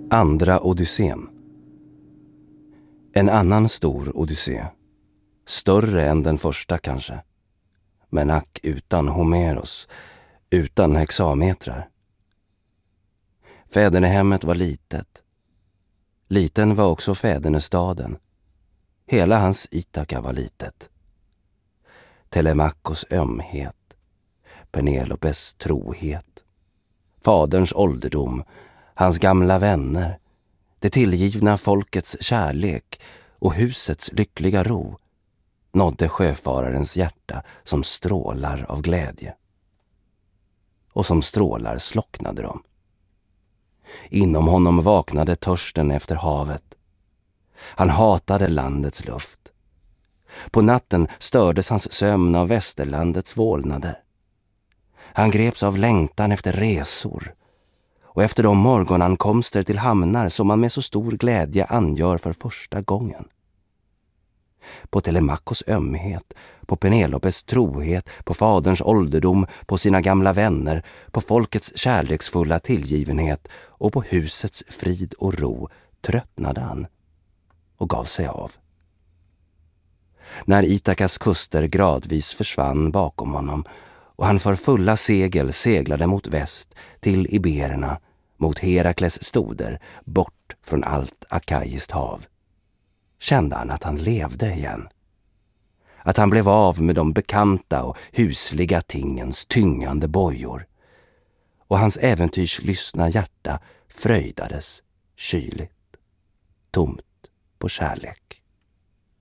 Andra Odysseen. En annan stor odyssé. Större än den första kanske. Men ack utan Homeros, utan hexametrar. Fädernehemmet var litet. Liten var också fädernestaden. Hela hans Ithaka var litet. Telemakkos ömhet, Penelopes trohet, faderns ålderdom, hans gamla vänner, det tillgivna folkets kärlek och husets lyckliga ro nådde sjöfararens hjärta som strålar av glädje. Och som strålar slocknade de. Inom honom vaknade törsten efter havet. Han hatade landets luft. På natten stördes hans sömn av västerlandets vålnader. Han greps av längtan efter resor och efter de morgonankomster till hamnar som man med så stor glädje angör för första gången. På Telemakkos ömhet, på Penelopes trohet, på faderns ålderdom, på sina gamla vänner, på folkets kärleksfulla tillgivenhet och på husets frid och ro tröttnade han och gav sig av. När Ithakas kuster gradvis försvann bakom honom och han för fulla segel seglade mot väst till Ibererna, mot Herakles stoder, bort från allt akajiskt hav, kände han att han levde igen. Att han blev av med de bekanta och husliga tingens tyngande bojor. Och hans äventyrslystna hjärta fröjdades kyligt, tomt på kärlek.